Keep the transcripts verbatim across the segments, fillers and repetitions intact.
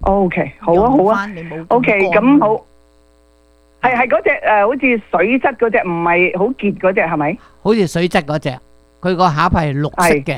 O K， 好啊好啊，O K， 咁好，係係嗰隻誒，好似水質嗰隻，唔係好結嗰隻係咪？ 好似水質嗰隻，佢個餡係綠色嘅。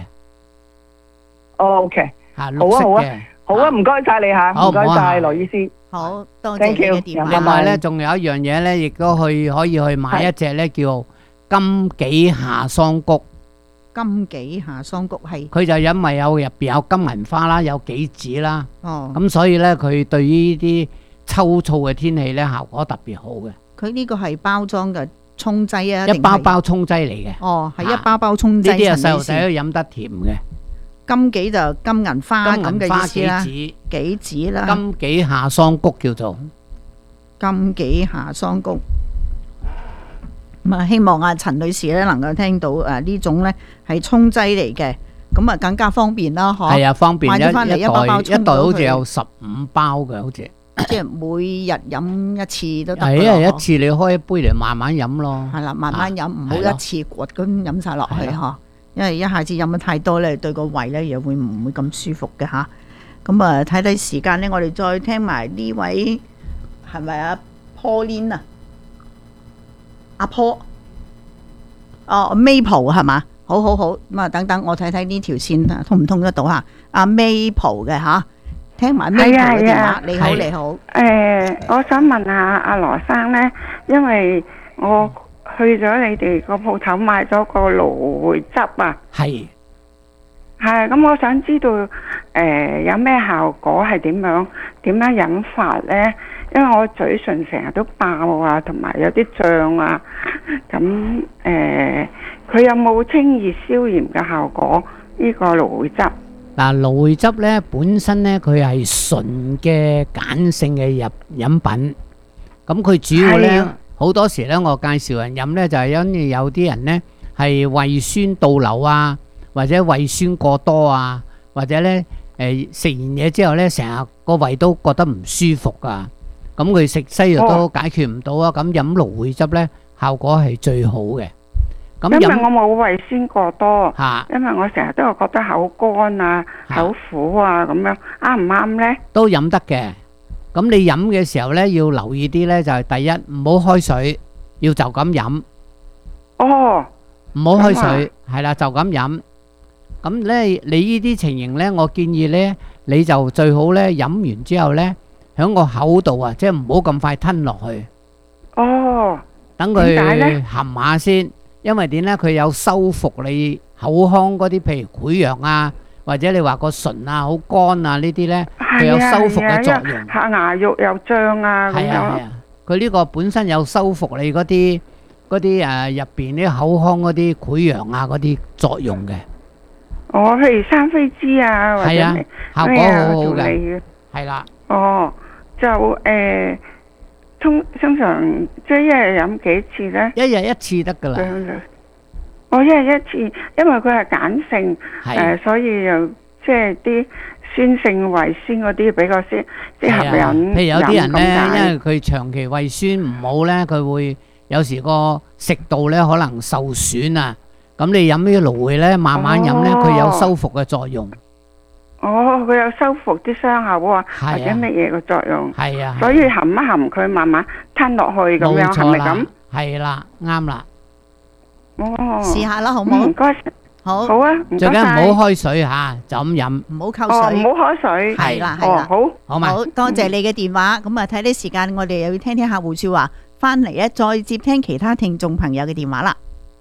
O K， 吓綠色嘅， 好啊，唔該晒你吓，唔該晒羅醫師， 好多謝你嘅電話。 另外咧，仲有一樣嘢咧，亦都去可以去買一隻咧，叫金杞夏桑菊。 金杞夏桑菊係佢就因為有入邊有金銀花啦，有杞子啦， 哦， 咁所以咧佢對於呢啲秋燥嘅天氣咧效果特別好嘅。 佢呢個係包裝嘅沖劑啊， 一包包沖劑嚟嘅。 哦，係一包包沖劑。 呢啲係細路仔都飲得甜嘅。 金杞就金銀花咁嘅意思啦， 杞子杞子啦， 金杞夏桑菊叫做金杞夏桑菊。咁啊，希望阿陳女士咧能夠聽到誒呢種咧係沖劑嚟嘅，咁啊更加方便啦，嗬。係啊，方便。 買咗翻嚟一包包一袋好似有十五包嘅，好似。 即係每日飲一次都得。 係啊，一次你開一杯嚟慢慢飲咯。 係啦，慢慢飲，唔好一次過咁飲晒落去嗬。因為一下子飲得太多咧，對個胃咧又會唔會咁舒服嘅吓。咁啊，睇睇時間咧，我哋再聽埋呢位係咪啊 Pauline 啊？阿 Paul， 哦 Maple 係嘛？好好好，咁啊等等我睇睇呢條線啊通唔通得到吓？阿 Maple 嘅吓，聽埋 Maple 嘅電話。你好你好， 誒，我想問下阿羅生咧，因為我去咗你哋個鋪頭買咗個蘆薈汁啊， 係係咁，我想知道誒有咩效果，係點樣點樣飲法咧？因為我嘴唇成日都爆啊，同埋有啲脹啊，咁誒，佢有冇清熱消炎嘅效果？呢個蘆薈汁嗱，蘆薈汁咧本身咧佢係純嘅鹼性嘅飲飲品，咁佢主要咧好多時咧我介紹人飲咧就係因為有啲人咧係胃酸倒流啊，或者胃酸過多啊，或者咧誒食完嘢之後咧成日個胃都覺得唔舒服噶。咁佢食西藥都解決唔到啊！咁飲蘆薈汁咧，效果係最好嘅。咁因為我冇胃酸過多，因為我成日都係覺得口乾啊、口苦啊咁樣，啱唔啱咧？ 都飲得嘅。咁你飲嘅時候咧，要留意啲咧，就係第一唔好開水，要就咁飲。 哦， 唔好開水，係啦，就咁飲。咁咧，你呢啲情形咧，我建議咧，你就最好咧飲完之後咧。喺個口度啊，即係唔好咁快吞落去。 哦， 等佢含下先，因為點咧？佢有修復你口腔嗰啲，譬如潰瘍啊，或者你話個唇啊好乾啊呢啲咧，佢有修復嘅作用。 下牙肉又脹啊，咁樣。 佢呢個本身有修復你嗰啲嗰啲誒入邊啲口腔嗰啲潰瘍啊嗰啲作用嘅。 哦，譬如生飛枝啊，或者係啊，效果好好嘅，係啦。 哦。就誒，通通常即係一日飲幾次咧？ 一日一次得噶啦。 我一日一次，因為佢係鹼性，誒，所以又即係啲酸性胃酸嗰啲比較適適合飲。 譬如有啲人咧，因為佢長期胃酸唔好咧，佢會有時個食道咧可能受損啊。咁你飲呢啲蘆薈咧，慢慢飲咧，佢有修復嘅作用。 哦，佢有修復啲傷口啊，或者乜嘢嘅作用？ 係啊， 所以含一含佢，慢慢吞落去咁樣，係咪咁？ 係啦，啱啦。 哦， 試下啦，好唔好？ 唔該， 好， 好啊， 最緊唔好開水吓，就咁飲， 唔好溝水， 唔好開水。 係啦，係啦， 好， 好嘛。 好多謝你嘅電話，咁啊睇啲時間，我哋又要聽聽客戶說話，翻嚟咧再接聽其他聽眾朋友嘅電話啦。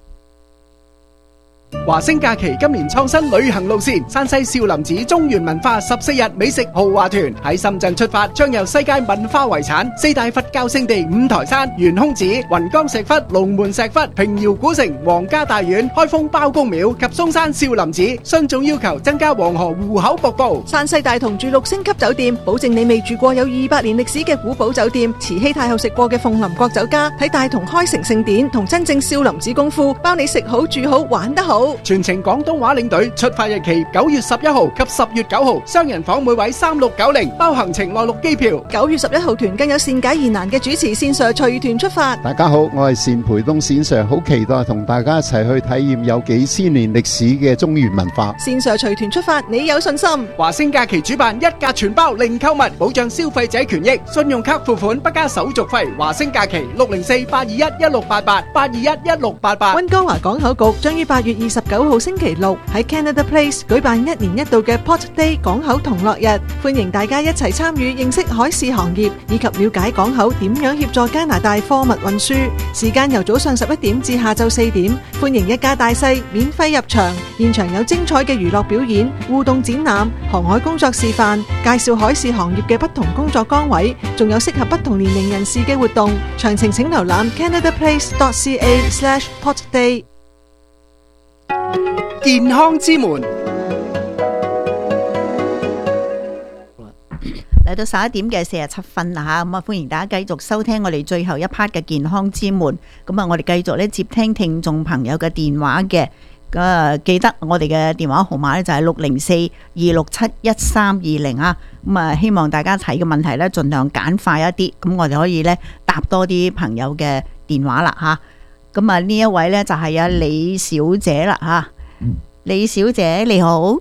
華星假期今年創新旅行路線，山西少林寺中原文化十四日美食豪華團喺深圳出發，將由世界文化遺產、四大佛教聖地五台山、懸空寺、雲岡石窟、龍門石窟、平遙古城、皇家大院、開封包公廟及嵩山少林寺，雙總要求增加黃河戶口瀑布。 山西大同住六星級酒店，保證你未住過有二百年歷史嘅古堡酒店，慈禧太后食過嘅鳳林國酒家，睇大同開城聖典同真正少林寺功夫，包你食好住好玩得好。 好。 全程廣東話領隊，出發日期九月十一號及十月九號，雙人房每位三六九零，包行程內陸機票。 九月十一號團更有善解疑難嘅主持線上隨團出發。 大家好，我係單培東線上，好期待同大家一齊去體驗有幾千年歷史嘅中原文化。 線上隨團出發，你有信心？ 華星假期主辦一價全包零購物，保障消費者權益，信用卡付款不加手續費。華星假期六零四八二一一六八八八二一一六八八。 溫哥華港口局將於八月二十九號星期六喺 Canada Place 舉辦一年一度嘅 Port Day 港口同樂日，歡迎大家一齊參與，認識海事行業以及了解港口點樣協助加拿大貨物運輸。時間由早上十一點至下晝四點，歡迎一家大細免費入場，現場有精彩嘅娛樂表演、互動展覽、航海工作示範，介紹海事行業嘅不同工作崗位，仲有適合不同年齡人士嘅活動。詳情請瀏覽 canadaplace dot c a slash port day。 健康之門嚟到十一點嘅四十七分啦嚇，咁啊歡迎大家繼續收聽我哋最後一 part 嘅健康之門。咁啊，我哋繼續咧接聽聽眾朋友嘅電話嘅。咁啊，記得我哋嘅電話號碼咧就係六零四二六七一三二零啊。咁啊，希望大家睇嘅問題咧盡量簡化一啲，咁我哋可以咧答多啲朋友嘅電話啦嚇。咁啊，呢一位咧就係阿李小姐啦嚇。李小姐你好，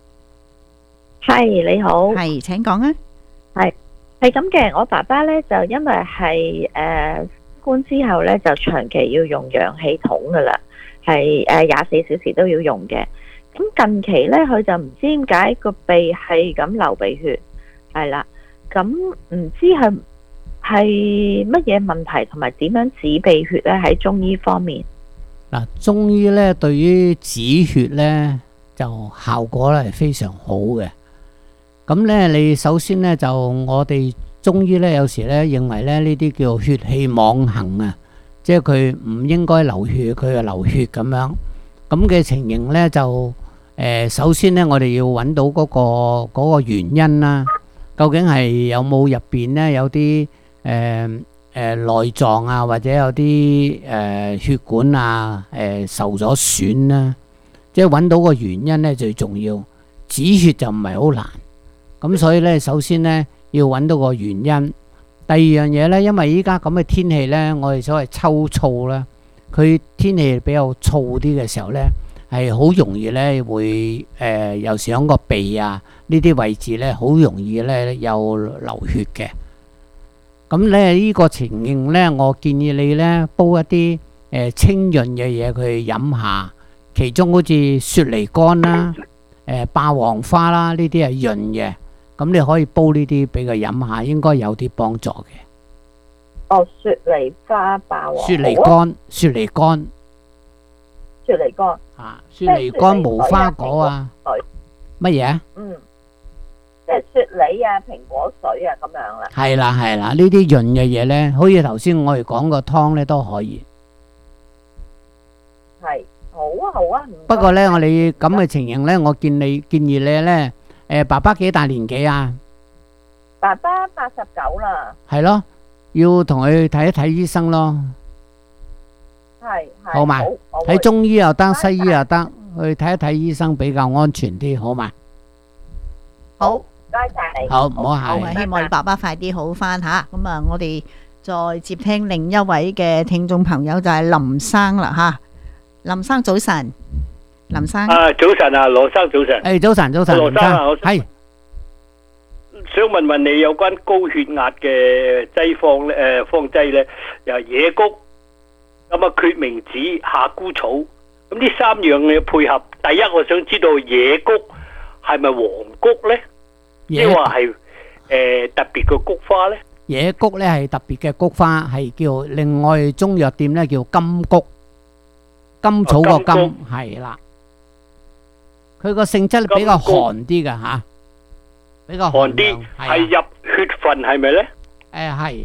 係你好， 係請講啊。 係係咁嘅，我爸爸咧就因為係誒官之後咧就長期要用氧氣筒噶啦，係誒廿四小時都要用嘅。咁近期咧佢就唔知點解個鼻係咁流鼻血，係啦，咁唔知係係乜嘢問題，同埋點樣止鼻血咧？喺中醫方面， 嗱，中醫咧對於止血咧就效果咧係非常好嘅。咁咧，你首先咧就我哋中醫咧有時咧認為咧呢啲叫血氣妄行啊，即係佢唔應該流血，佢就流血咁樣。咁嘅情形咧就誒，首先咧我哋要揾到嗰個嗰個原因啦。究竟係有冇入邊咧有啲誒誒內臟啊，或者有啲誒血管啊誒受咗損啦？即係揾到個原因咧最重要。止血就唔係好難。咁所以咧，首先咧要揾到個原因。第二樣嘢咧，因為依家咁嘅天氣咧，我哋所謂秋燥啦，佢天氣比較燥啲嘅時候咧，係好容易咧會誒，有時喺個鼻啊呢啲位置咧，好容易咧有流血嘅。咁咧呢個情形咧，我建議你咧煲一啲誒清潤嘅嘢佢飲下，其中好似雪梨乾啦、誒霸王花啦，呢啲係潤嘅。咁你可以煲呢啲俾佢飲下，應該有啲幫助嘅。 哦，雪梨花霸王， 雪梨乾、雪梨乾、 雪梨乾啊，雪梨乾無花果啊，乜嘢啊？ 嗯，即係雪梨啊、蘋果水啊咁樣啦。係啦係啦，呢啲潤嘅嘢咧，好似頭先我哋講個湯咧都可以。 係，好啊好啊。 不過咧，我哋咁嘅情形咧，我建你建議你咧。誒，爸爸幾大年紀啊？ 爸爸八十九啦。係咯，要同佢睇一睇醫生咯。 係係。 好嘛？睇中醫又得，西醫又得，去睇一睇醫生比較安全啲，好嘛？ 好， 唔該晒你。 好，唔好好， 係。 希望你爸爸快啲好翻吓。咁啊，我哋再接聽另一位嘅聽眾朋友就係林生啦吓。林生早晨。林生啊，早晨啊，羅生早晨。 誒，早晨早晨， 羅生啊，我係想問問你有關高血壓嘅劑方咧，誒，方劑咧，又野菊，咁啊，決明子、夏枯草，咁呢三樣嘅配合，第一我想知道野菊係咪黃菊咧，即係話係誒特別嘅菊花咧？ 野菊咧係特別嘅菊花，係叫另外中藥店咧叫金菊，甘草個甘係啦。佢個性質比較寒啲嘅吓，比較寒啲，係入血分係咪咧？ 誒係。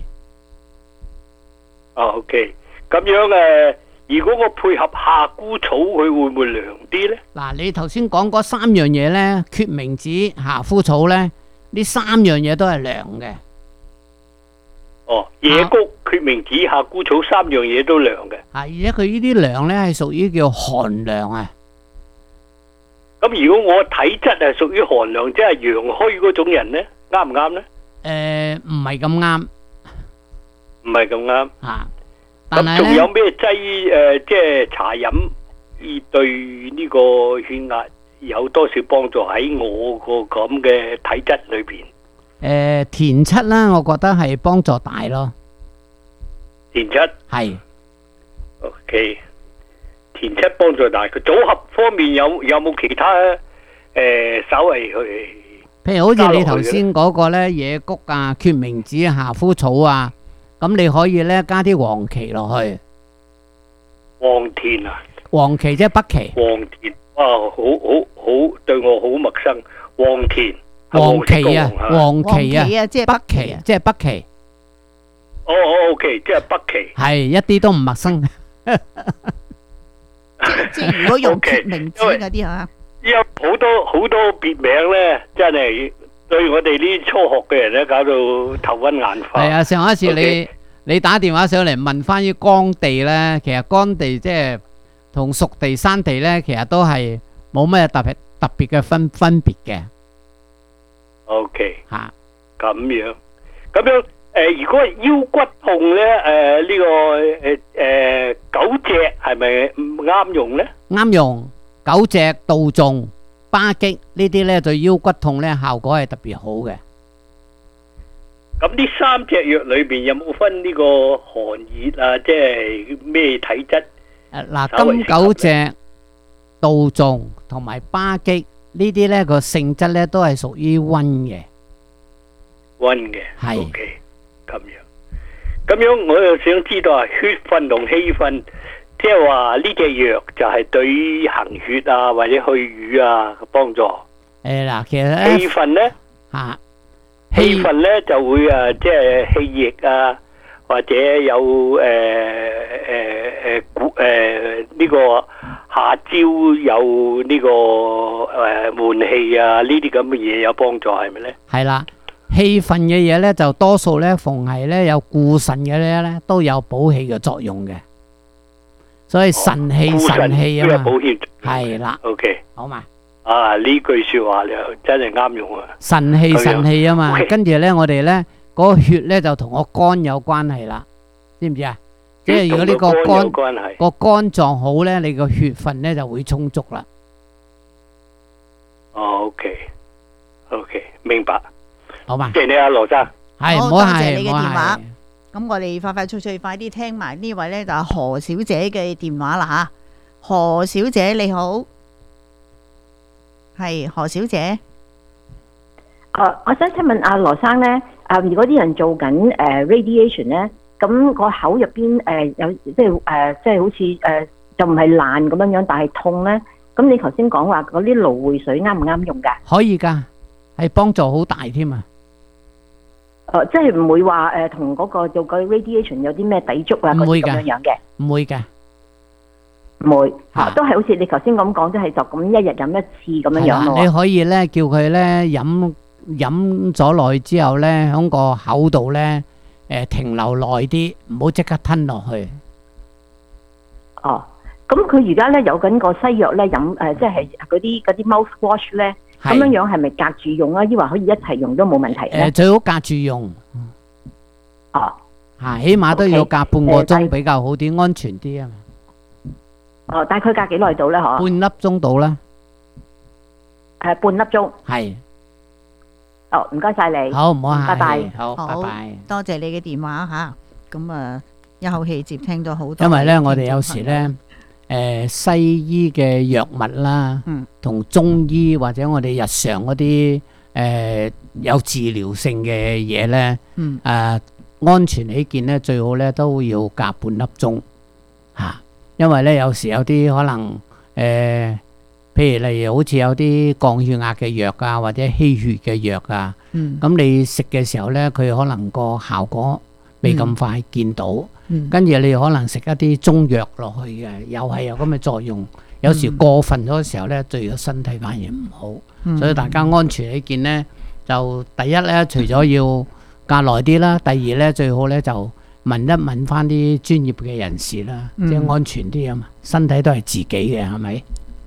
哦 ，OK，咁樣誒，如果我配合夏枯草，佢會唔會涼啲咧？ 嗱，你頭先講嗰三樣嘢咧，決明子、夏枯草咧，呢三樣嘢都係涼嘅。 哦，野菊、決明子、夏枯草三樣嘢都涼嘅。 啊，而且佢呢啲涼咧係屬於叫寒涼啊。 咁如果我體質係屬於寒涼，即係陽虛嗰種人咧，啱唔啱咧？ 誒，唔係咁啱， 唔係咁啱。 吓，但係咁仲有咧， 咩劑誒，即係茶飲，而對呢個血壓有多少幫助喺我個咁嘅體質裏邊？ 誒，田七啦，我覺得係幫助大咯， 田七係。 ，OK，田七幫助大。佢組合方面有有冇其他誒稍微去？ 譬如好似你頭先嗰個咧，野菊啊、決明子、夏枯草啊，咁你可以咧加啲黃芪落去。 黃田啊， 黃芪即係北芪。 黃田啊，好好好，對我好陌生。黃田， 黃芪啊，黃芪啊， 黃芪啊即係北北芪啊， 芪即係北芪， 哦哦，OK，即係北芪。 係一啲都唔陌生。 即係如果用 OK， 決明子嗰啲嚇， 有好多好多別名咧，真係對我哋呢啲初學嘅人咧，搞到頭昏眼花。 係啊，上一次你 OK 你打電話上嚟問翻於乾地咧，其實乾地即係同熟地、山地咧，其實都係冇咩特別特別嘅分分別嘅 OK， 嚇。 咁樣咁樣誒、呃，如果係腰骨痛咧，誒、呃、呢、這個誒誒九隻係咪唔啱用咧？ 啱用九隻、杜仲、巴戟呢啲咧，對腰骨痛咧效果係特別好嘅。 咁呢三隻藥裏邊有冇分呢個寒熱啊？即係咩體質？ 誒嗱，金九隻、杜仲同埋巴戟呢啲咧個性質咧都係屬於溫嘅。 溫嘅係 OK，咁樣咁樣，我又想知道啊，血分同氣分，即係話呢隻藥就係對於行血啊或者去瘀啊嘅幫助。 誒嗱，其實咧氣分咧嚇氣分咧就會啊，即係氣液啊，或者有誒誒誒股誒呢個下焦有呢個誒悶氣啊，呢啲咁嘅嘢有幫助係咪咧？ 係啦。氣分嘅嘢咧，就多數咧，逢係咧有固腎嘅咧，都有補氣嘅作用嘅。所以腎氣腎氣啊嘛，係啦。 OK， 好嘛。 啊，呢句說話就真係啱用啊！ 腎氣腎氣啊嘛，跟住咧，我哋咧嗰個血咧就同個肝有關係啦，知唔知啊？即係如果呢個肝個肝臟好咧，你個血分咧就會充足啦。 哦，OK，OK，明白。 好嘛， 謝謝你啊，羅生。 係，唔好多謝係， 你嘅唔好電話係。 咁我哋快快脆脆，快啲聽埋呢位咧就係何小姐嘅電話啦吓。何小姐你好，係何小姐。 誒，我想請問阿羅生咧，誒，如果啲人做緊誒 radiation 咧，咁個口入邊誒有即係誒即係好似誒就唔係爛咁樣樣，但係痛咧，咁你頭先講話嗰啲蘆薈水啱唔啱用㗎？ 可以㗎，係幫助好大添啊！ 誒，即係唔會話誒同嗰個做個 radiation 有啲咩抵觸啊？ 唔會㗎， 咁樣樣嘅， 唔會㗎， 唔會嚇，都係好似你頭先咁講，即係就咁一日飲一次咁樣樣係啦， 咯。 你可以咧叫佢咧飲飲咗落去之後咧，喺個口度咧誒停留耐啲，唔好即刻吞落去。 哦，咁佢而家咧有緊個西藥咧飲誒，即係嗰啲嗰啲 mouthwash 咧。咁樣樣係咪隔住用啊？抑或可以一齊用都冇問題咧？ 誒，最好隔住用。 哦， 嚇，起碼都要隔半個鐘比較好啲，安全啲啊嘛。 哦，大概隔幾耐到咧？嗬， 半粒鐘到啦。 誒，半粒鐘。 係。 哦，唔該晒你。 好，唔好客氣。 拜拜。 好，拜拜。 多謝你嘅電話嚇。咁啊，一口氣接聽咗好多。 因為咧，我哋有時咧。誒西醫嘅藥物啦，同、嗯、中醫或者我哋日常嗰啲誒有治療性嘅嘢咧，誒、 嗯呃、安全起見咧，最好咧都要隔半粒鐘嚇、啊，因為咧有時有啲可能誒、呃，譬如例如好似有啲降血壓嘅藥啊，或者稀血嘅藥啊，咁、嗯、你食嘅時候咧，佢可能個效果未咁快見到。嗯嗯、跟住你可能食一啲中藥落去嘅，又係有咁嘅作用。有時過分咗嘅時候咧，對個身體反而唔好。嗯、所以大家安全起見咧，就第一咧，除咗要隔耐啲啦，第二咧最好咧就問一問翻啲專業嘅人士啦，嗯、即係安全啲啊嘛。身體都係自己嘅，係咪？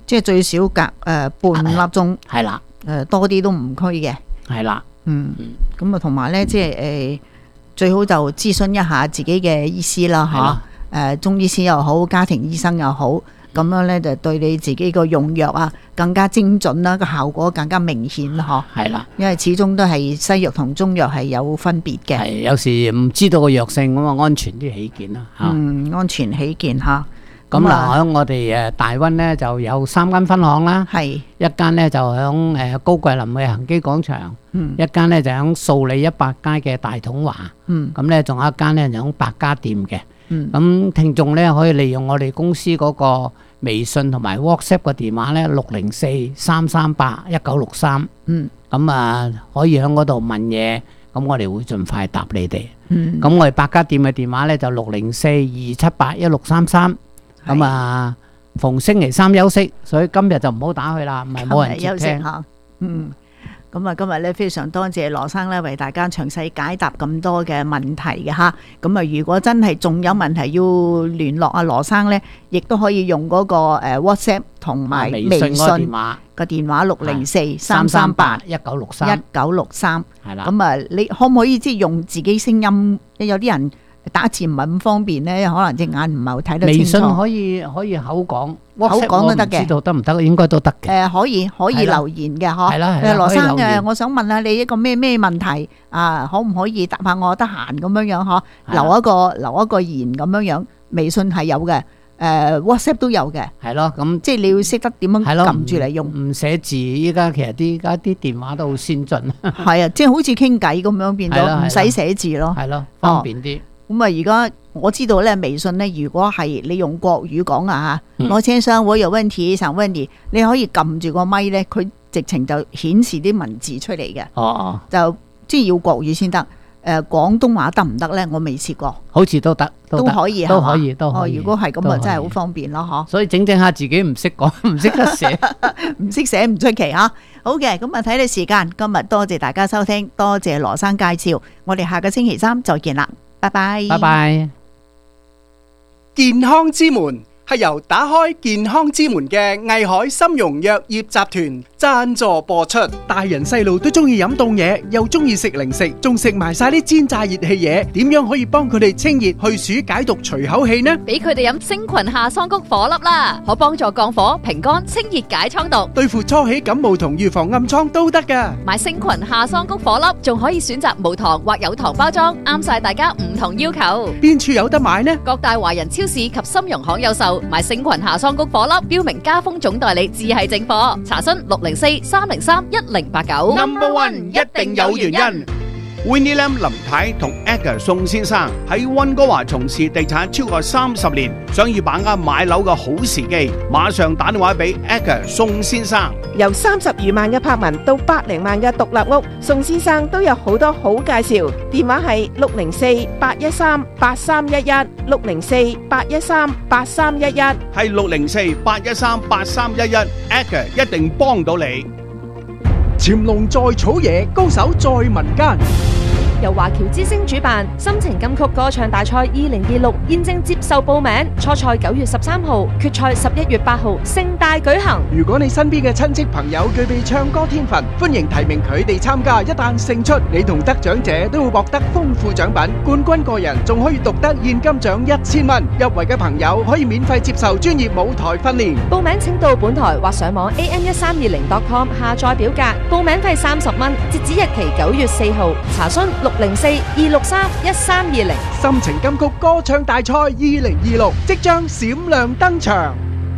即係最少隔誒、呃、半粒鐘， 係啦， 誒多啲都唔拘嘅， 係啦， 嗯，咁啊同埋咧，即係誒、呃、最好就諮詢一下自己嘅醫師啦，嚇，誒、呃、中醫師又好，家庭醫生又好，咁樣咧就對你自己個用藥啊更加精準啦，個效果更加明顯嗬， 係啦， 因為始終都係西藥同中藥係有分別嘅， 係有時唔知道個藥性咁啊，安全啲起見啦，嚇， 嗯，安全起見嚇。 咁嗱，喺我哋誒大灣咧就有三間分行啦， 係一間咧就喺誒高桂林嘅恒基廣場， 嗯， 一間咧就喺素里一百街嘅大統華， 嗯， 咁咧仲有一間咧就喺百家店嘅， 嗯， 咁聽眾咧可以利用我哋公司嗰個微信同埋 WhatsApp 嘅電話咧六零四三三八一九六三， 嗯， 咁啊可以喺嗰度問嘢，咁我哋會盡快答你哋， 嗯， 咁我哋百家店嘅電話咧就六零四二七八一六三三。咁啊，逢星期三休息，所以今日就唔好打去啦，唔係冇人接聽。 嗯，咁啊，今日咧非常多謝羅生咧為大家詳細解答咁多嘅問題嘅吓。咁啊，如果真係仲有問題要聯絡阿羅生咧，亦都可以用嗰個誒 WhatsApp 同埋微信個電話六零四三三八一九六三一九六三。 係啦。 咁啊，你可唔可以即係用自己聲音？有啲人打字唔係咁方便咧，可能隻眼唔係好睇得清楚。 微信可以可以口講， 口講都得嘅。 知道得唔得？應該都得嘅。 誒，可以可以留言嘅，嗬。 係啦係啦。 誒，羅生嘅，我想問下你一個咩咩問題啊？可唔可以答下我？得閒咁樣樣嗬，留一個留一個言咁樣樣。微信係有嘅，誒 WhatsApp 都有嘅。 係咯，咁即係你要識得點樣撳住嚟用。 唔寫字，依家其實啲依家啲電話都好先進。 係啊，即係好似傾偈咁樣變咗，唔使寫字咯。 係咯，方便啲。 咁啊，而家我知道咧，微信咧，如果係你用國語講啊嚇，羅先生，我有問題想問你，你可以撳住個咪咧，佢直情就顯示啲文字出嚟嘅。 哦哦， 就即係要國語先得。誒，廣東話得唔得咧？我未試過。 好似都得， 都可以， 都可以，都可以。 哦，如果係咁啊，真係好方便咯，嗬。 所以整整下自己唔識講，唔識得寫， 唔識寫唔出奇嚇。好嘅，咁啊睇你時間，今日多謝大家收聽，多謝羅生介紹，我哋下個星期三再見啦。拜拜， 拜拜。 健康之門係由打開健康之門嘅藝海參茸藥業集團贊助播出。大人細路都中意飲凍嘢，又中意食零食，仲食埋晒啲煎炸熱氣嘢，點樣可以幫佢哋清熱去暑解毒除口氣呢？ 俾佢哋飲星群夏桑菊火粒啦，可幫助降火平肝清熱解瘡毒， 對付初起感冒同預防暗瘡都得噶。 買星群夏桑菊火粒仲可以選擇無糖或有糖包裝，啱晒大家唔同要求。 邊處有得買呢？ 各大華人超市及參茸行有售。買星群夏桑菊火粒，標明家風總代理，只係正貨。查詢六零四三零三一零八九。 Number One 一定有原因。Winnie Lam 林太同 Edgar 宋先生喺溫哥華從事地產超過三十年，想要把握買樓嘅好時機，馬上打電話俾 Edgar 宋先生。 由三十餘萬嘅柏文到百零萬嘅獨立屋，宋先生都有好多好介紹。電話係六零四八一三八三一一，六零四八一三八三一一， 係六零四八一三八三一一 ，Edgar 一定幫到你。 潛龍在草野，高手在民間。 由華僑之星主辦心情金曲歌唱大賽二零二六現正接受報名，初賽九月十三號，決賽十一月八號，盛大舉行。 如果你身邊嘅親戚朋友具備唱歌天分，歡迎提名佢哋參加。一旦勝出，你同得獎者都會獲得豐富獎品，冠軍個人仲可以獨得現金獎一千蚊。入圍嘅朋友可以免費接受專業舞台訓練。 報名請到本台或上網 a m 一三二零 dot com 下載表格，報名費三十蚊，截止日期九月四號。查詢六零四二六三一三二零。 心情金曲歌唱大賽二零二六即將閃亮登場。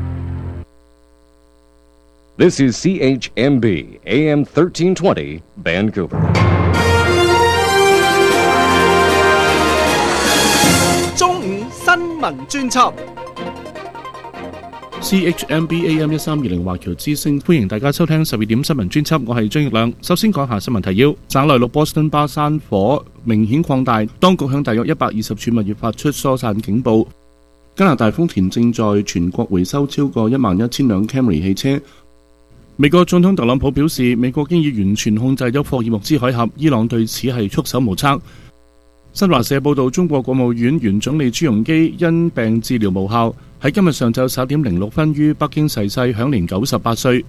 This is C H M B A M thirteen twenty Vancouver。 中午新聞專輯。 C H M B A M 一三二零華僑之聲，歡迎大家收聽十二點新聞專輯，我係張奕亮。首先講下新聞提要：省內陸波士頓巴山火明顯擴大，當局向大約一百二十處物業發出疏散警報。加拿大豐田正在全國回收超過一萬一千輛 Camry 汽車。美國總統特朗普表示，美國經已完全控制咗霍爾木茲海峽，伊朗對此係束手無策。新華社報道，中國國務院原總理朱鎔基因病治療無效， 喺今日上晝十一點零六分於北京逝世，享年九十八歲。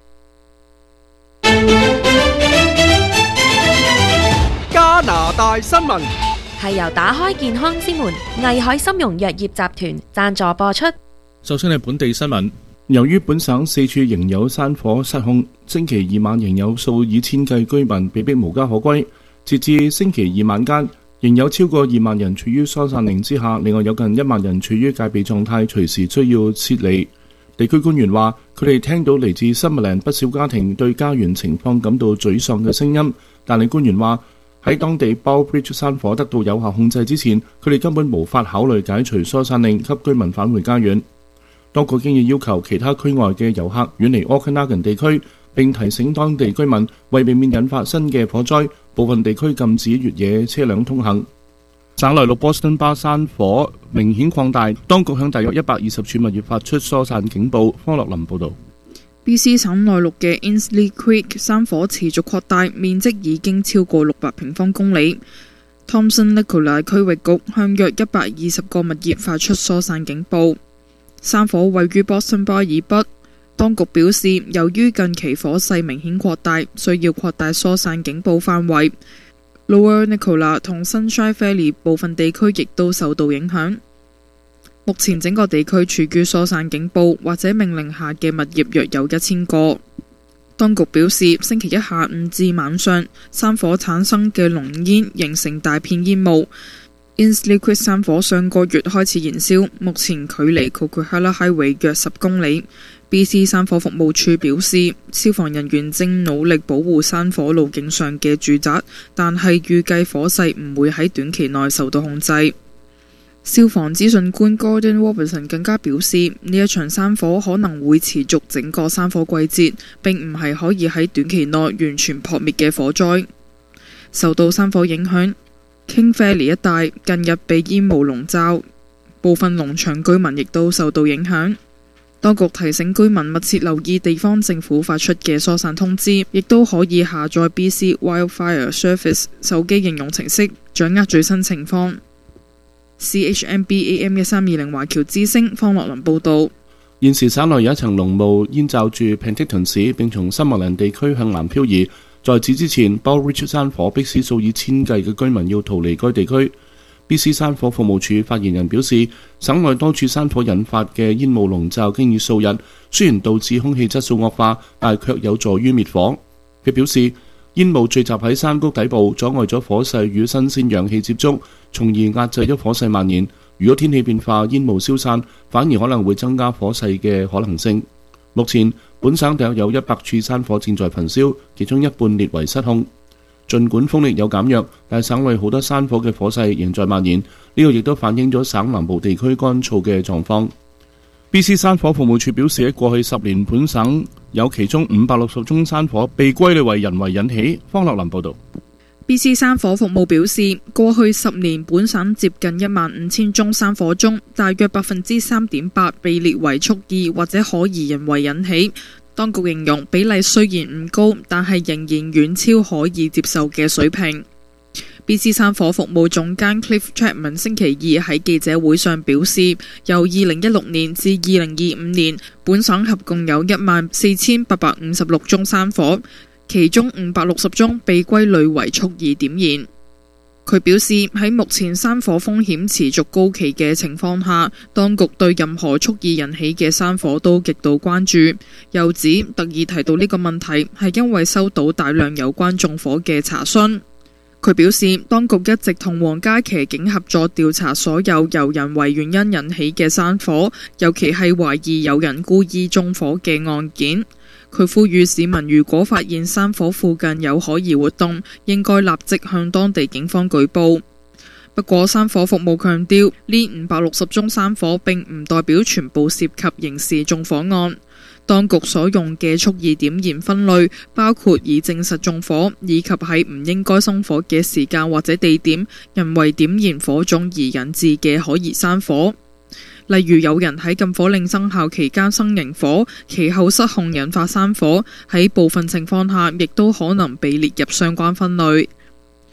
加拿大新聞係由打開健康之門藝海參茸藥業集團贊助播出。 首先係本地新聞，由於本省四處仍有山火失控，星期二晚仍有數以千計居民被迫無家可歸。截至星期二晚間，仍有超過二萬人處於疏散令之下，另外有近一萬人處於戒備狀態，隨時需要撤離。地區官員話，佢哋聽到嚟自Summerland不少家庭對家園情況感到沮喪嘅聲音，但係官員話喺當地 Bowbridge 山火得到有效控制之前，佢哋根本無法考慮解除疏散令，給居民返回家園。當局經已要求其他區外嘅遊客遠離 Okanagan 地區，並提醒當地居民為避免引發新嘅火災，部分地區禁止越野車輛通行。省內陸 Boston Bar 山火明顯擴大，當局向大約一百二十處物業發出疏散警報。方樂林報導。 B C 省內陸嘅 Inslee Creek 山火持續擴大，面積已經超過六百平方公里。Thompson Nicola 區域局向約一百二十個物業發出疏散警報。山火位於 Boston Bar 以北，當局表示，由於近期火勢明顯擴大，需要擴大疏散警報範圍。Lower Nicola 同 Sunshine Valley 部分地區亦都受到影響。目前整個地區處於疏散警報或者命令下嘅物業約有一千個。當局表示，星期一下午至晚上，山火產生嘅濃煙形成大片煙霧。Inslee Creek 山火上個月開始燃燒，目前距離 Coquihalla Highway 約十公里。B C 山火服務處表示，消防人員正努力保護山火路徑上嘅住宅，但係預計火勢唔會喺短期內受到控制。消防資訊官 Gordon Robertson 更加表示，呢一場山火可能會持續整個山火季節，並唔係可以喺短期內完全撲滅嘅火災。受到山火影響， King Valley 一帶近日被煙霧籠罩，部分農場居民亦都受到影響。當局提醒居民密切留意地方政府發出嘅疏散通知，亦都可以下載 B C Wildfire Service 手機應用程式，掌握最新情況。C H M B A M 一三二零華僑之聲方樂林報導。 現時省內有一層濃霧煙罩住 Penticton 市，並從Summerland地區向南漂移。在此之前 Bowbridge 山火迫使數以千計嘅居民要逃離該地區。B C 山火服務處發言人表示，省內多處山火引發嘅煙霧籠罩經已數日，雖然導致空氣質素惡化，但卻有助於滅火。佢表示，煙霧聚集喺山谷底部，阻礙咗火勢與新鮮氧氣接觸，從而壓制咗火勢蔓延。如果天氣變化，煙霧消散，反而可能會增加火勢嘅可能性。目前，本省大約有一百處山火正在焚燒，其中一半列為失控。儘管風力有減弱，但省內好多山火嘅火勢仍在蔓延，呢個亦都反映咗省南部地區乾燥嘅狀況。B C 山火服務處表示，喺過去十年，本省有其中五百六十宗山火被歸類為人為引起。方樂林報導。 B C 山火服務表示，過去十年本省接近一萬五千宗山火中，大約百分之三點八被列為蓄意或者可疑人為引起。當局形容比例雖然唔高，但係仍然遠超可以接受嘅水平。B C 山火服務總監 Cliff Chapman 星期二喺記者會上表示，由二零一六年至二零二五年，本省合共有一萬四千八百五十六宗山火，其中五百六十宗被歸類為蓄意點燃。佢表示，喺目前山火風險持續高企嘅情況下，當局對任何蓄意引起嘅山火都極度關注。又指特意提到呢個問題係因為收到大量有關縱火嘅查詢。佢表示，當局一直同皇家騎警合作調查所有由人為原因引起嘅山火，尤其係懷疑有人故意縱火嘅案件。佢呼籲市民如果發現山火附近有可疑活動，應該立即向當地警方舉報。不過山火服務強調，呢五百六十宗山火並唔代表全部涉及刑事縱火案。當局所用嘅蓄意點燃分類包括已證實縱火，以及喺唔應該生火嘅時間或者地點人為點燃火種而引致嘅可疑山火。例如有人喺禁火令生效期間生營火，其後失控引發山火，喺部分情況下亦都可能被列入相關分類。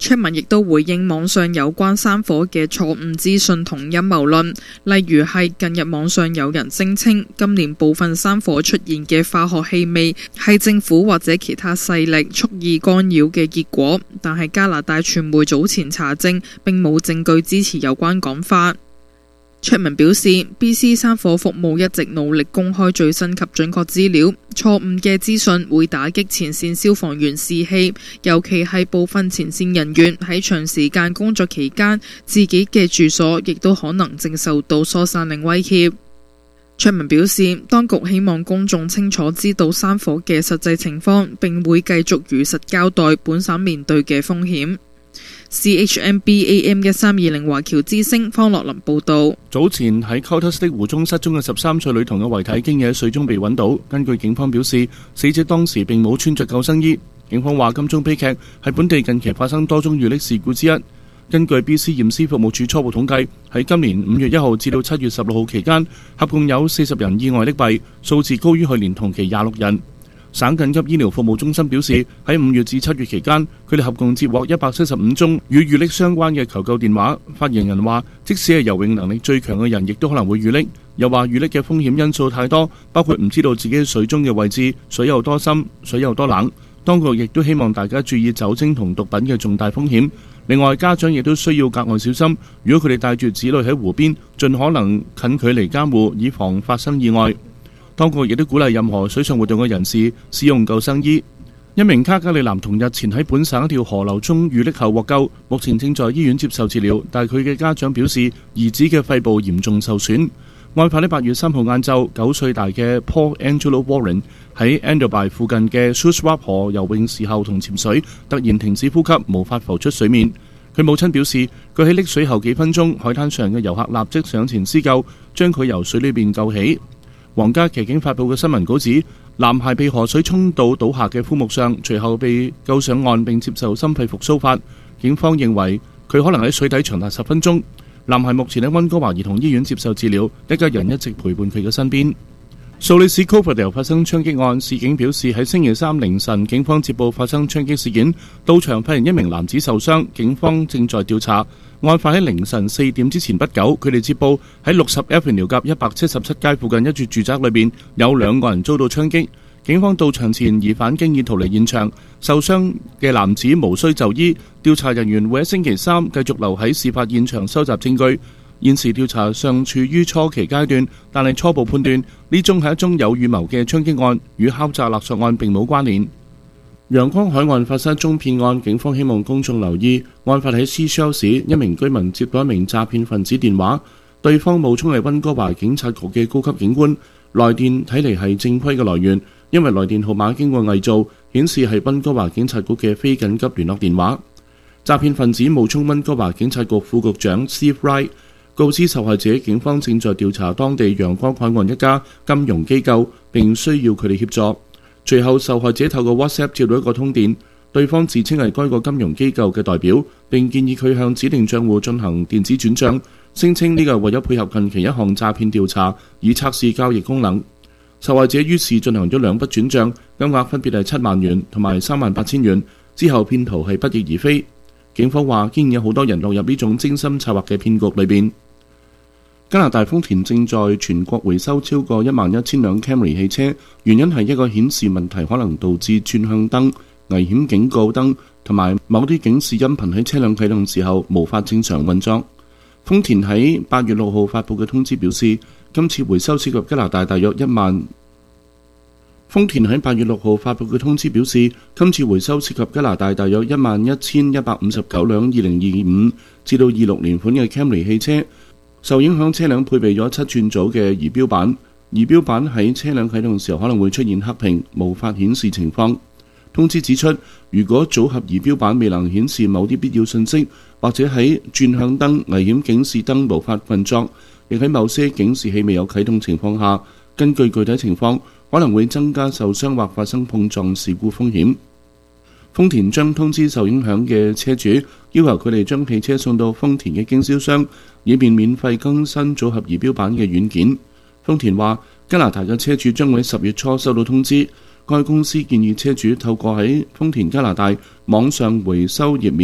卓文亦都回應網上有關山火嘅錯誤資訊同陰謀論，例如係近日網上有人聲稱今年部分山火出現嘅化學氣味係政府或者其他勢力蓄意干擾嘅結果，但係加拿大傳媒早前查證並冇證據支持有關講法。卓文表示 ，B C 山火服務一直努力公開最新及準確資料，錯誤嘅資訊會打擊前線消防員士氣，尤其係部分前線人員喺長時間工作期間，自己嘅住所亦都可能正受到疏散令威脅。卓文表示，當局希望公眾清楚知道山火嘅實際情況，並會繼續如實交代本省面對嘅風險。C H M B A M 一三二零華僑之聲方樂林報道。 早前喺 Coulter 湖中失蹤嘅十三歲女童嘅遺體經已喺水中被揾到。根據警方表示，死者當時並冇穿着救生衣。警方話今宗悲劇係本地近期發生多宗遇溺事故之一。根據 B C 驗屍服務處初步統計，喺今年五月一號至到七月十六號期間，合共有四十人意外溺斃，數字高於去年同期廿六人。省緊急醫療服務中心表示，喺五月至七月期間，佢哋合共接獲一百七十五宗與遇溺相關嘅求救電話。發言人話，即使係游泳能力最強嘅人，亦都可能會遇溺。又話遇溺嘅風險因素太多，包括唔知道自己喺水中嘅位置、水有多深、水有多冷。當局亦都希望大家注意酒精同毒品嘅重大風險。另外，家長亦都需要格外小心，如果佢哋帶住子女喺湖邊，盡可能近距離監護，以防發生意外。當局亦都鼓勵任何水上活動嘅人士使用救生衣。一名卡加利男童日前喺本省一條河流中遇溺後獲救，目前正在醫院接受治療，但係佢嘅家長表示兒子嘅肺部嚴重受損。案發喺八月三號晏晝，九歲大嘅 Paul Angelo Warren 喺 Enderby 附近嘅 Shuswap 河游泳時候同潛水，突然停止呼吸，無法浮出水面。佢母親表示，佢喺溺水後幾分鐘，海灘上嘅遊客立即上前施救，將佢由水裏邊救起。皇家騎警發布嘅新聞稿指，男孩被河水沖到倒下嘅枯木上，隨後被救上岸並接受心肺復甦法。警方認為佢可能喺水底長達十分鐘。男孩目前喺溫哥華兒童醫院接受治療，一家人一直陪伴佢嘅身邊。蘇里士 Coverdale 發生槍擊案，市警表示喺星期三凌晨，警方接報發生槍擊事件，到場發現一名男子受傷，警方正在調查。案發喺凌晨四點之前不久，佢哋接報喺六十 Avenue 夾一百七十七街附近一處住宅裏邊有兩個人遭到槍擊。警方到場前，疑犯經已逃離現場，受傷嘅男子無需就醫。調查人員會喺星期三繼續留喺事發現場收集證據。現時調查尚處於初期階段，但係初步判斷呢宗係一宗有預謀嘅槍擊案，與敲詐勒索案並冇關聯。陽光海岸發生一宗騙案，警方希望公眾留意。案發喺 Seashell 市，一名居民接到一名詐騙分子電話，對方冒充係溫哥華警察局嘅高級警官，來電睇嚟係正規嘅來源，因為來電號碼經過偽造，顯示係溫哥華警察局嘅非緊急聯絡電話。詐騙分子冒充溫哥華警察局副局長 Steve Wright，告知受害者警方正在調查當地陽光海岸一家金融機構，並需要佢哋協助。隨後受害者透過 WhatsApp 接到一個通電，對方自稱係該個金融機構嘅代表，並建議佢向指定帳戶進行電子轉帳，聲稱呢個係為咗配合近期一項詐騙調查，以測試交易功能。受害者於是進行咗兩筆轉帳，金額分別係七萬元同埋三萬八千元，之後騙徒係不翼而飛。警方話竟然有好多人落入呢種精心策劃嘅騙局裏邊。加拿大豐田正在全國回收超過一萬一千輛 Camry 汽車，原因係一個顯示問題可能導致轉向燈、危險警告燈同埋某啲警示音頻喺車輛啟動時候無法正常運作。豐田喺八月六號發布嘅通知表示，今次回收涉及加拿大大約一萬。豐田喺八月六號發布嘅通知表示，今次回收涉及加拿大大約一萬一千一百五十九輛二零二五至到二六年款嘅 Camry 汽車。受影響車輛配備咗七寸組嘅儀表板，儀表板喺車輛啟動時候可能會出現黑屏，無法顯示情況。通知指出，如果組合儀表板未能顯示某啲必要信息，或者喺轉向燈、危險警示燈無法運作，亦喺某些警示器未有啟動情況下，根據具體情況，可能會增加受傷或發生碰撞事故風險。豐田將通知受影響嘅車主，要求佢哋將汽車送到豐田嘅經銷商，以便免費更新組合儀表板嘅軟件。豐田話，加拿大嘅車主將會喺十月初收到通知。該公司建議車主透過喺豐田加拿大網上回收頁面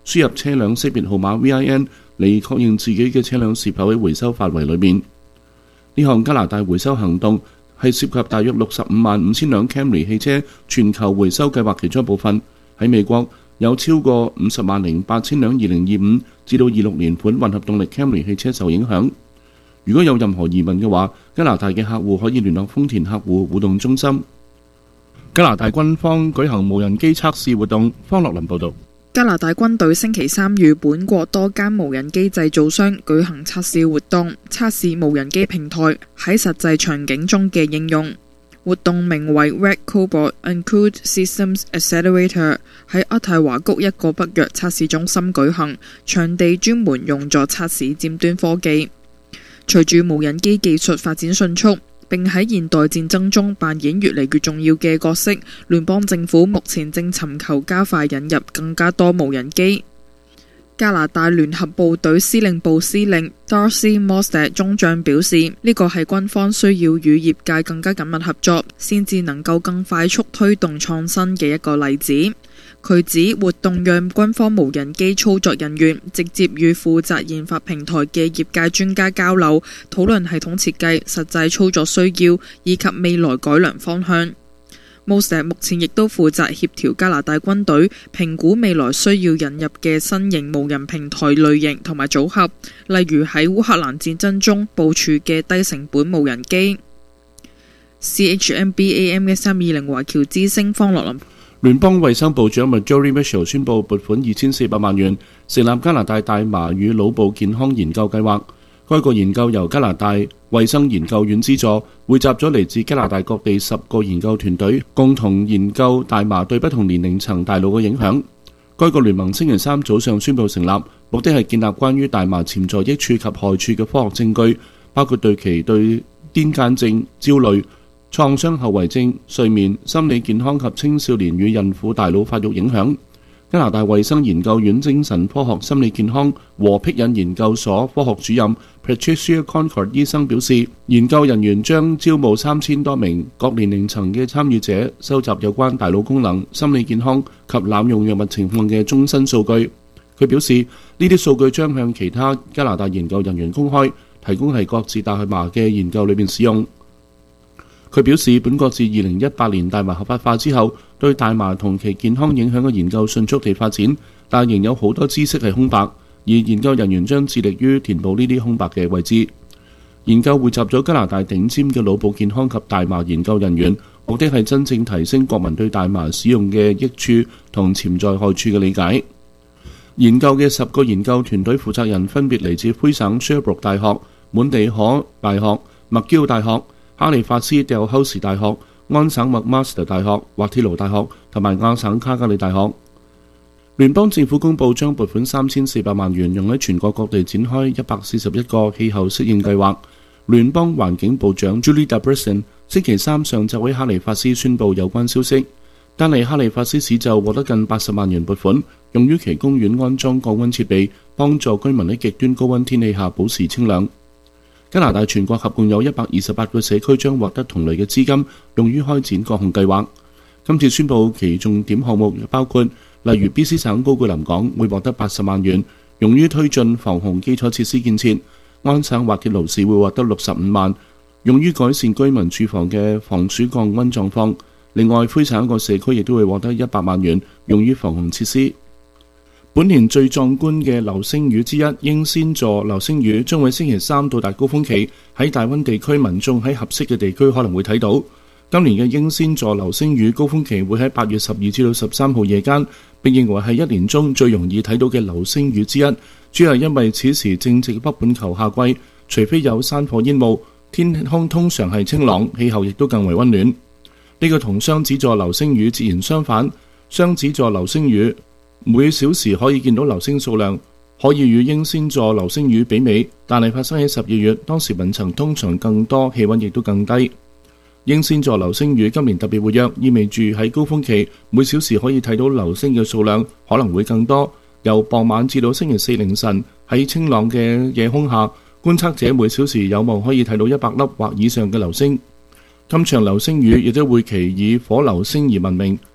輸入車輛識別號碼 V I N 嚟確認自己嘅車輛是否喺回收範圍裏面。呢項加拿大回收行動係涉及大約六十五萬五千輛 Camry 汽車全球回收計劃其中一部分。喺美國有超過五十萬零八千輛二零二五至到二六年款混合動力 Camry 汽車受影響。如果有任何疑問嘅話，加拿大嘅客戶可以聯絡豐田客戶互動中心。加拿大軍方舉行無人機測試活動。方樂林報導。 加拿大軍隊星期三與本國多間無人機製造商舉行測試活動，測試無人機平台喺實際場景中嘅應用。活動名為 Red Cobalt Uncrewed Systems Accelerator， 喺渥太華谷一個北約測試中心舉行，場地專門用作測試尖端科技。隨住無人機技術發展迅速，並喺現代戰爭中扮演越嚟越重要嘅角色，聯邦政府目前正尋求加快引入更加多無人機。加拿大聯合部隊司令部司令 Darcy Mostert 中將表示，呢個係軍方需要與業界更加緊密合作，先至能夠更快速推動創新嘅一個例子。佢指活動讓軍方無人機操作人員直接與負責研發平台嘅業界專家交流，討論系統設計、實際操作需要以及未來改良方向。Mostert 目前亦都負責協調加拿大軍隊評估未來需要引入嘅新型無人平台類型同埋組合，例如喺烏克蘭戰爭中部署嘅低成本無人機。C H M B A M 一三二零華僑之聲方樂林。 聯邦衛生部長 Marjorie Mitchell 宣布撥款二千四百萬元，成立加拿大大麻與腦部健康研究計劃。該個研究由加拿大衛生研究院資助，匯集咗嚟自加拿大各地十個研究團隊，共同研究大麻對不同年齡層大腦嘅影響。該個聯盟星期三早上宣布成立，目的係建立關於大麻潛在益處及害處嘅科學證據，包括對其對癲癇症、焦慮、創傷後遺症、睡眠、心理健康及青少年與孕婦大腦發育影響。加拿大衛生研究院精神科學心理健康和僻隱研究所科學主任 Patricia Concord 醫生表示，研究人員將招募三千多名各年齡層嘅參與者，收集有關大腦功能、心理健康及濫用藥物情況嘅終身數據。佢表示，呢啲數據將向其他加拿大研究人員公開，提供係各自大麻嘅研究裏面使用。佢表示，本國自二零一八年大麻合法化之後，對大麻同其健康影響嘅研究迅速地發展，但仍有好多知識係空白，而研究人員將致力於填補呢啲空白嘅位置。研究匯集咗加拿大頂尖嘅腦部健康及大麻研究人員，目的係真正提升國民對大麻使用嘅益處同潛在害處嘅理解。研究嘅十個研究團隊負責人分別嚟自魁省 Sherbrooke 大學、滿地可大學、麥嬌大學、哈利法斯戴厚士大學、安省麥馬斯特大學、滑鐵盧大學同埋亞省卡加里大學。聯邦政府公佈將撥款三千四百萬元，用喺全國各地展開一百四十一個氣候適應計劃。聯邦環境部長 Julie Dabrisson 星期三上晝喺哈利法斯宣佈有關消息。單係哈利法斯市就獲得近八十萬元撥款，用於其公園安裝降溫設備，幫助居民喺極端高溫天氣下保持清涼。加拿大全國合共有一百二十八個社區將獲得同類嘅資金，用於開展各項計劃。今次宣佈其重點項目包括，例如 B C 省高句林港會獲得八十萬元，用於推進防洪基礎設施建設；安省滑鐵盧市會獲得六十五萬，用於改善居民住房嘅防暑降溫狀況。另外，魁省一個社區亦都會獲得一百萬元，用於防洪設施。本年最壯觀嘅流星雨之一英仙座流星雨將會星期三到達高峰期，喺大溫地區民眾喺合適嘅地區可能會睇到。今年嘅英仙座流星雨高峰期會喺八月十二至到十三號夜間，並認為係一年中最容易睇到嘅流星雨之一，主要係因為此時正值北半球夏季，除非有山火煙霧，天空通常係清朗，氣候亦都更為溫暖。呢個同雙子座流星雨截然相反，雙子座流星雨每小時可以見到流星數量可以與英仙座流星雨媲美，但係發生喺十二月，當時雲層通常更多，氣溫亦都更低。英仙座流星雨今年特別活躍，意味住喺高峰期每小時可以睇到流星嘅數量可能會更多。由傍晚至到星期四凌晨，喺清朗嘅夜空下，觀測者每小時有望可以睇到一百粒或以上嘅流星。今場流星雨亦都會其以火流星而聞名，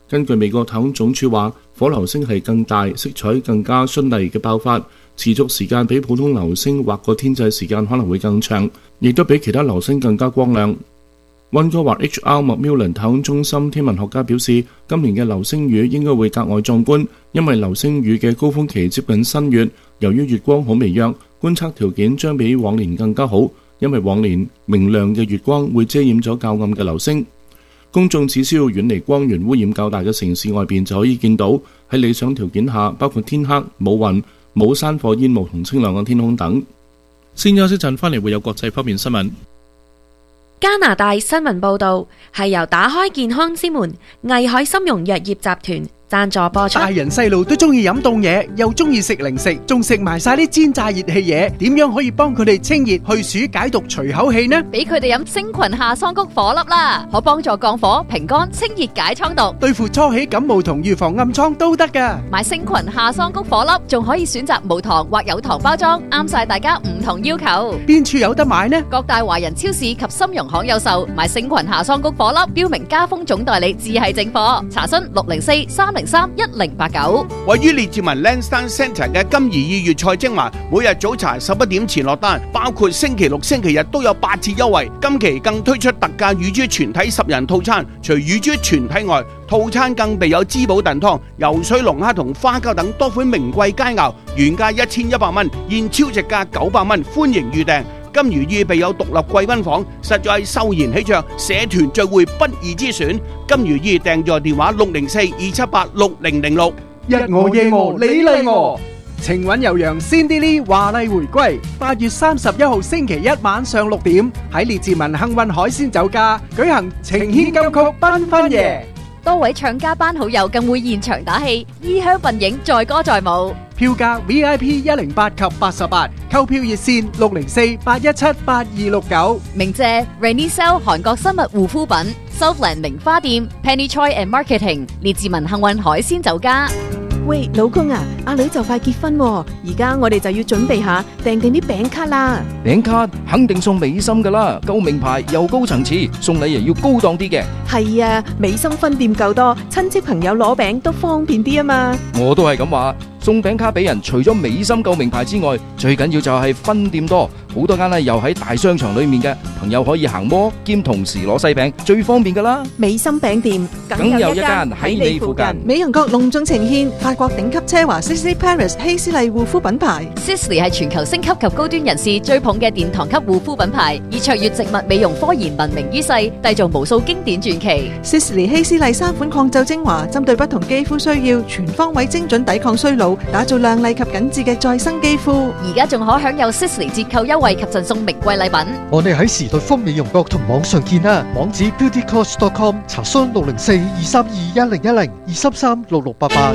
根據美國太空總署話，火流星係更大、色彩更加絢麗嘅爆發，持續時間比普通流星或個天際時間可能會更長，亦都比其他流星更加光亮。溫哥華 H R 麥苗倫太空中心天文學家表示，今年嘅流星雨應該會格外壯觀，因為流星雨嘅高峰期接近新月，由於月光好微弱，觀測條件將比往年更加好，因為往年明亮嘅月光會遮掩咗較暗嘅流星。公眾只需要遠離光源污染較大嘅城市外邊就可以見到，喺理想條件下，包括天黑、冇雲、冇山火煙霧同清亮嘅天空等。先休息陣，翻嚟會有國際方面新聞。 加拿大新聞報導係由打開健康之門藝海參茸藥業集團贊助播出。 大人細路都中意飲凍嘢，又中意食零食，仲食埋晒啲煎炸熱氣嘢，點樣可以幫佢哋清熱去暑解毒除口氣呢？ 俾佢哋飲星群夏桑菊火粒啦，可幫助降火、平肝、清熱解瘡毒， 對付初起感冒同預防暗瘡都得㗎。 買星群夏桑菊火粒，仲可以選擇無糖或有糖包裝，啱晒大家唔同要求。 邊處有得買呢？ 各大華人超市及參茸行有售。買星群夏桑菊火粒，標明加豐總代理，自係正貨。查詢六零四三零三一零八九。 位於列治文 Lansdowne Centre 嘅金怡意粵菜精華，每日早茶十一點前落單，包括星期六、星期日都有八折優惠。今期更推出特價乳豬全體十人套餐，除乳豬全體外，套餐更備有滋補燉湯、游水龍蝦同花膠等多款名貴佳肴，原價一千一百蚊，現超值價九百蚊，歡迎預訂。金如意備有獨立貴賓房，實在係秀賢喜鵲，社團聚會不二之選。金如意訂座電話六零四二七八六零零六。 日餓夜餓你嚟餓，情韻悠揚 Cindy Lee 華麗回歸。八月三十一號星期一晚上六點喺列治文幸運海鮮酒家舉行情牽金曲繽紛夜。 多位唱家班好友更會現場打氣，衣香鬢影，載歌載舞。 票價 V I P 一零八及八十八，購票熱線六零四八一七八二六九。 鳴謝 Renisel 韓國生物護膚品、Southland 名花店、Penny Choi and Marketing、列治文幸運海鮮酒家。 喂，老公啊，阿女就快結婚喎，而家我哋就要準備下訂定啲餅卡啦。 餅卡肯定送美心噶啦，夠名牌又高層次，送禮又要高檔啲嘅。 係啊，美心分店夠多，親戚朋友攞餅都方便啲啊嘛。 我都係咁話，送餅卡俾人，除咗美心夠名牌之外，最緊要就係分店多，好多間咧又喺大商場裏面嘅，朋友可以行摩兼同時攞細餅，最方便噶啦。 美心餅店梗有一間喺你附近。 美人閣隆重呈獻法國頂級奢華 Sisley Paris 希斯麗護膚品牌。 Sisley 係全球星級及高端人士追捧嘅殿堂級護膚品牌，以卓越植物美容科研聞名於世，締造無數經典傳奇。 Sisley 希斯麗三款抗皺精華，針對不同肌膚需要，全方位精準抵抗衰老，打造亮麗及緊緻嘅再生肌膚。 而家仲可享有 Sisley 折扣優惠及贈送名貴禮品。 我哋喺時代豐美容閣同網上見啦，網址 beauty cost dot com， 查詢六零四二三二一零一零二三三六六八八。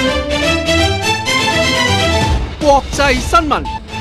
國際新聞。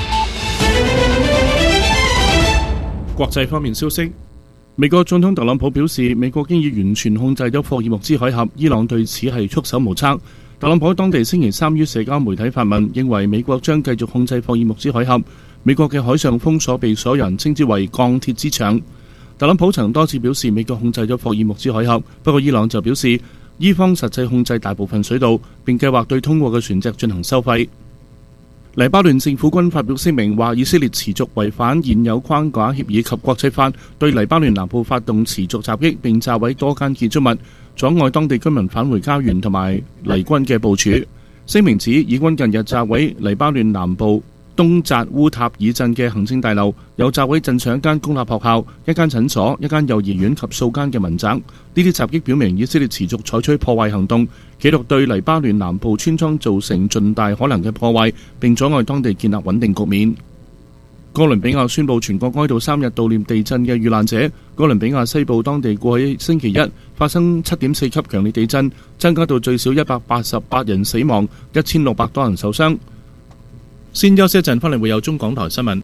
國際方面消息，美國總統特朗普表示，美國經已完全控制咗霍爾木茲海峽，伊朗對此係束手無策。特朗普喺當地星期三於社交媒體發文，認為美國將繼續控制霍爾木茲海峽。美國嘅海上封鎖被所有人稱之為鋼鐵之牆。特朗普曾多次表示美國控制咗霍爾木茲海峽，不過伊朗就表示伊方實際控制大部分水道，並計劃對通過嘅船隻進行收費。黎巴嫩政府軍發表聲明話，以色列持續違反現有框架協議及國際法，對黎巴嫩南部發動持續襲擊，並炸毀多間建築物，阻礙當地居民返回家園同埋黎軍嘅部署。聲明指，以軍近日炸毀黎巴嫩南部東扎烏塔爾鎮嘅行政大樓，有炸毀鎮上一間公立學校、一間診所、一間幼兒園及數間嘅民宅。呢啲襲擊表明以色列持續採取破壞行動，企圖對黎巴嫩南部村莊造成盡大可能嘅破壞，並阻礙當地建立穩定局面。哥倫比亞宣布全國哀悼三日悼念地震嘅遇難者。哥倫比亞西部當地過去星期一發生七點四級強烈地震，增加到最少一百八十八人死亡，一千六百多人受傷。先休息一陣，翻嚟會有中港台新聞。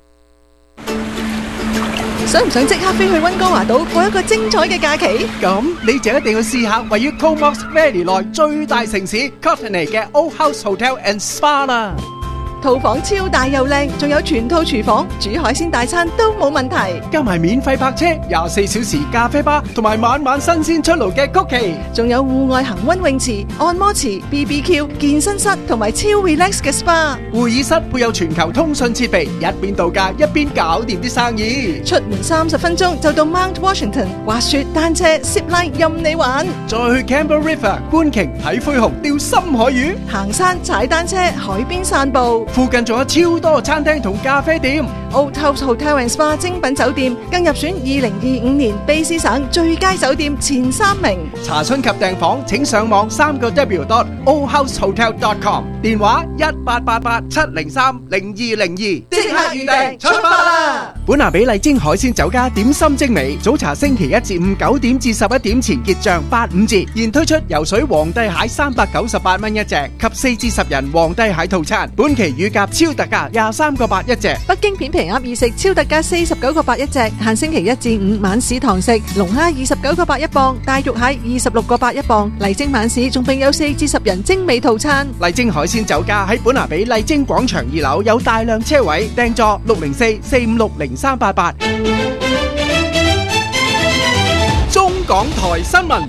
想唔想即刻飛去溫哥華島過一個精彩嘅假期？ 咁你就一定要試下位於 Comox Valley 內最大城市 Courtenay 嘅 Old House Hotel and Spa 啦。 套房超大又靚，仲有全套廚房，煮海鮮大餐都冇問題。 加埋免費泊車、廿四小時咖啡吧，同埋晚晚新鮮出爐嘅曲奇， 仲有戶外恒溫泳池、按摩池、B B Q、健身室同埋超 relax 嘅 S P A。 會議室配有全球通訊設備，一邊度假一邊搞掂啲生意。 出門三十分鐘就到 Mount Washington，滑雪、單車、zip line 任你玩。 再去 Campbell River 觀鯨睇灰熊、釣深海魚， 行山、踩單車、海邊散步。 附近仲有超多餐廳同咖啡店。 Old House Hotel and Spa 精品酒店更入選二零二五年卑詩省最佳酒店前三名。 查詢及訂房請上網三個 W dot old house hotel dot com， 電話一八八八七零三零二零二，即刻預訂出發啦！本拿比麗晶海鮮酒家點心精美，早茶星期一至五九點至十一點前結賬八五折，現推出游水皇帝蟹三百九十八蚊一隻及四至十人皇帝蟹套餐，本期乳鴿超特價廿三個八一隻。 北京片皮鴨意食超特價四十九個八一隻，限星期一至五晚市堂食，龍蝦二十九個八一磅，大肉蟹二十六個八一磅。麗晶晚市仲並有四至十人精美套餐。 麗晶海鮮酒家喺本拿比麗晶廣場二樓有大量車位，訂座六零四四五六零三八八。中港台新聞。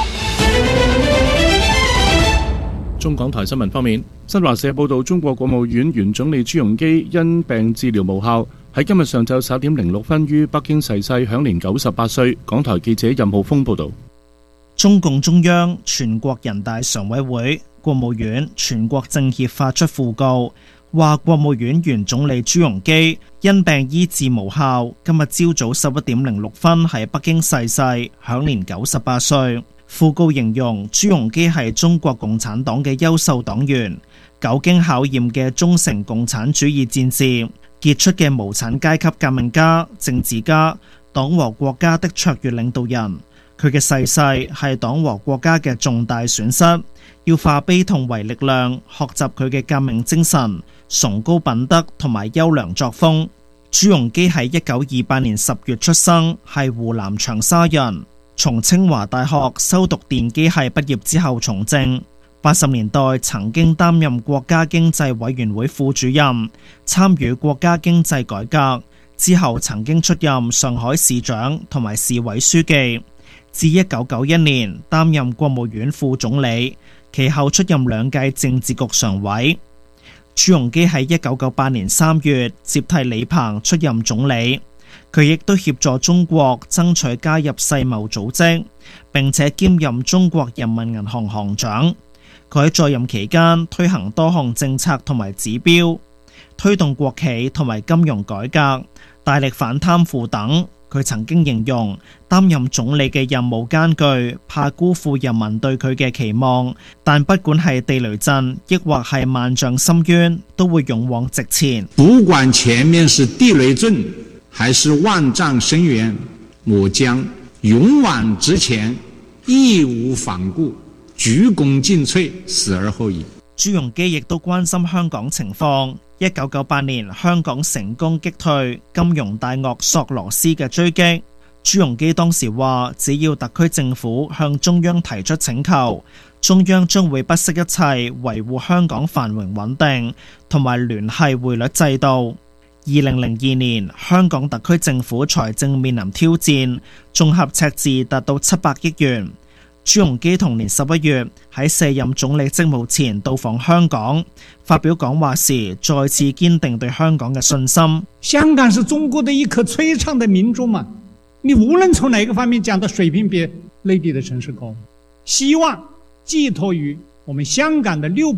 中港台新聞方面，新華社報道，中國國務院原總理朱鎔基因病治療無效，喺今日上晝十一點零六分於北京逝世，享年九十八歲。港台記者任浩峰報道。 中共中央、全國人大常委會、國務院、全國政協發出訃告，話國務院原總理朱鎔基因病醫治無效，今日朝早十一點零六分喺北京逝世，享年九十八歲。訃告形容朱鎔基係中國共產黨嘅優秀黨員，久經考驗嘅忠誠共產主義戰士，傑出嘅無產階級革命家、政治家，黨和國家的卓越領導人。佢嘅逝世係黨和國家嘅重大損失，要化悲痛為力量，學習佢嘅革命精神、崇高品德同埋優良作風。朱鎔基喺一九二八年十月出生，係湖南長沙人。從清華大學修讀電機系畢業之後從政，八十年代曾經擔任國家經濟委員會副主任，參與國家經濟改革，之後曾經出任上海市長同埋市委書記，至一九九一年擔任國務院副總理，其後出任兩屆政治局常委。朱鎔基喺一九九八年三月接替李鵬出任總理。佢亦都協助中國爭取加入世貿組織，並且兼任中國人民銀行行長。佢喺在任期間推行多項政策同埋指標，推動國企同埋金融改革，大力反貪腐等。佢曾經形容擔任總理嘅任務艱巨，怕辜負人民對佢嘅期望，但不管係地雷陣，抑或係萬丈深淵，都會勇往直前。 不管前面是地雷陣還是萬丈深淵，我將勇往直前，義無反顧，鞠躬盡瘁，死而後已。 朱鎔基亦都關心香港情況。一九九八年，香港成功擊退金融大鱷索羅斯嘅追擊。朱鎔基當時話，只要特區政府向中央提出請求，中央將會不惜一切維護香港繁榮穩定，同埋聯繫匯率制度。二零零二年，香港特區政府財政面臨挑戰，綜合赤字達到七百億元。朱鎔基同年十一月喺卸任總理職務前到訪香港，發表講話時再次堅定對香港嘅信心。 香港是中國的一顆璀璨的明珠嘛，你無論從哪個方面講的水平比內地的城市高，希望寄託於我們香港的六百